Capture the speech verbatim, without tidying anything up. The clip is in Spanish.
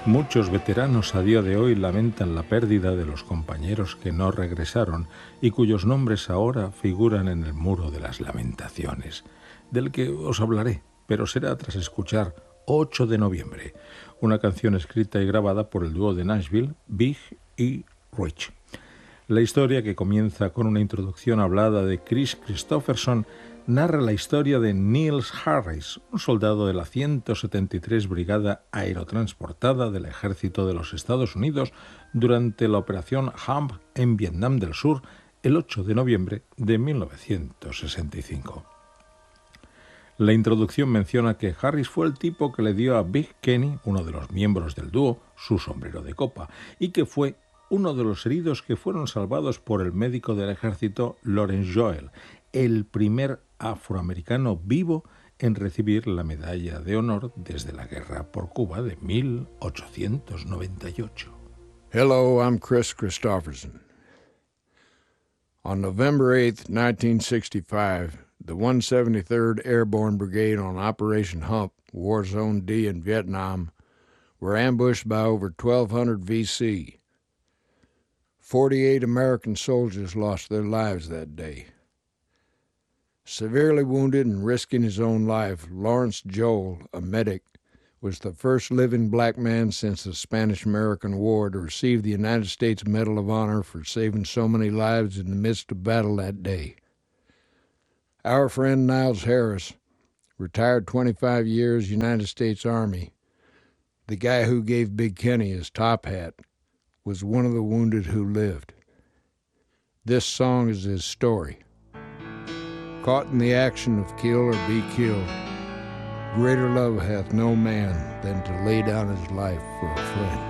Muchos veteranos a día de hoy lamentan la pérdida de los compañeros que no regresaron y cuyos nombres ahora figuran en el muro de las lamentaciones, del que os hablaré, pero será tras escuchar ocho de noviembre, una canción escrita y grabada por el dúo de Nashville, Big y Rich. La historia, que comienza con una introducción hablada de Chris Christopherson, narra la historia de Niels Harris, un soldado de la ciento setenta y tres Brigada Aerotransportada del Ejército de los Estados Unidos durante la Operación Hump en Vietnam del Sur el ocho de noviembre de mil novecientos sesenta y cinco. La introducción menciona que Harris fue el tipo que le dio a Big Kenny, uno de los miembros del dúo, su sombrero de copa, y que fue uno de los heridos que fueron salvados por el médico del ejército Lawrence Joel, el primer afroamericano vivo en recibir la medalla de honor desde la guerra por Cuba de mil ochocientos noventa y ocho. Hello, I'm Chris Christopherson. On November eighth, nineteen sixty-five, the one seventy-third Airborne Brigade on Operation Hump, War Zone D in Vietnam, were ambushed by over twelve hundred V C. forty-eight American soldiers lost their lives that day. Severely wounded and risking his own life, Lawrence Joel, a medic, was the first living black man since the Spanish-American War to receive the United States Medal of Honor for saving so many lives in the midst of battle that day. Our friend Niles Harris, retired twenty-five years United States Army, the guy who gave Big Kenny his top hat, was one of the wounded who lived. This song is his story. Caught in the action of kill or be killed, greater love hath no man than to lay down his life for a friend.